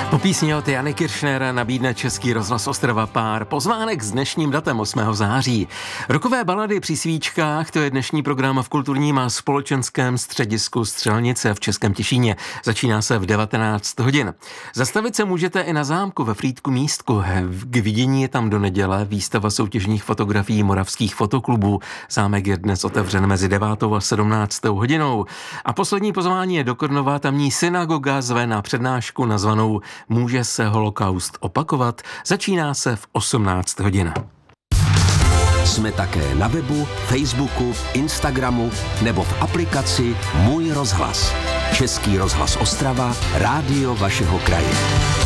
Po písni od Jany Kiršnera nabídne Český rozhlas Ostrava pár pozvánek s dnešním datem 8. září. Rokové balady při svíčkách, to je dnešní program v kulturním a společenském středisku Střelnice v Českém Těšíně. Začíná se v 19 hodin. Zastavit se můžete i na zámku ve Frýdku Místku. K vidění je tam do neděle výstava soutěžních fotografií moravských fotoklubů. Zámek je dnes otevřen mezi 9. a 17. hodinou. A poslední pozvání je do Krnova, tamní synagoga zve na přednášku nazvanou Může se holokaust opakovat? Začíná se v 18 hodin. Jsme také na webu, Facebooku, Instagramu nebo v aplikaci Můj rozhlas. Český rozhlas Ostrava, rádio vašeho kraje.